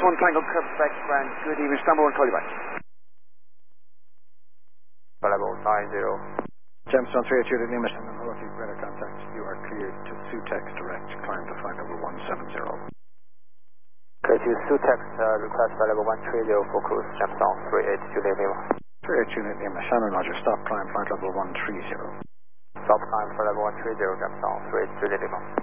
1 Tango Quebec Grand. Good evening, Istanbul 1, call you back. Level 90. Gemstone 3 at Juliet Lima, and hello, if you've radar contact. You are cleared to Sutex direct. Climb to flight level 170. Okay, to Sutex, request flight level 130 for cruise, Gemstone 38 Juliet Lima. 3 at Juliet Lima, Shannon Roger, stop climb flight level 130. Stop climb flight level 130, Gemstone 38 Juliet Lima.